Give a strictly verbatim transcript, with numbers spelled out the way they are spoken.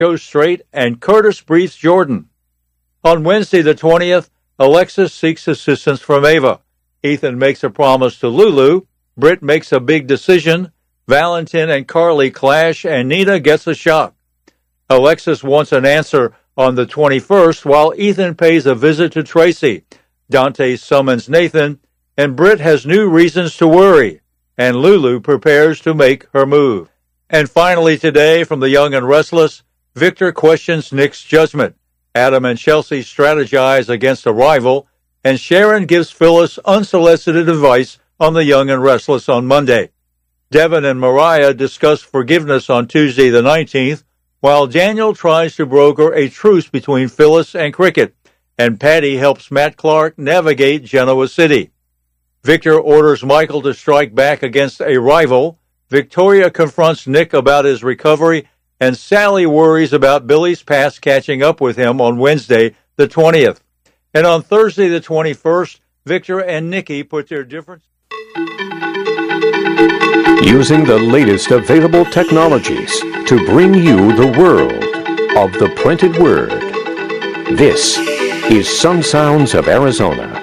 Joe Strait and Curtis Brees Jordan. On Wednesday the twentieth, Alexis seeks assistance from Ava. Ethan makes a promise to Lulu. Britt makes a big decision. Valentin and Carly clash, and Nina gets a shock. Alexis wants an answer on the twenty-first, while Ethan pays a visit to Tracy. Dante summons Nathan, and Britt has new reasons to worry, and Lulu prepares to make her move. And finally today, from the Young and Restless, Victor questions Nick's judgment. Adam and Chelsea strategize against a rival, and Sharon gives Phyllis unsolicited advice on the Young and Restless on Monday. Devin and Mariah discuss forgiveness on Tuesday the nineteenth, while Daniel tries to broker a truce between Phyllis and Cricket, and Patty helps Matt Clark navigate Genoa City. Victor orders Michael to strike back against a rival. Victoria confronts Nick about his recovery, and Sally worries about Billy's past catching up with him on Wednesday the twentieth. And on Thursday the twenty-first, Victor and Nikki put their differences. Using the latest available technologies to bring you the world of the printed word. This is Some Sounds of Arizona.